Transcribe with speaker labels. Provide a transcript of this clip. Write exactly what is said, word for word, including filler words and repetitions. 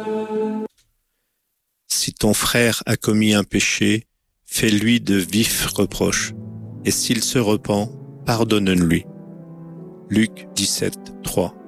Speaker 1: Si ton frère a commis un péché, fais-lui de vifs reproches, et s'il se repent, pardonne-lui. Luc dix-sept, trois.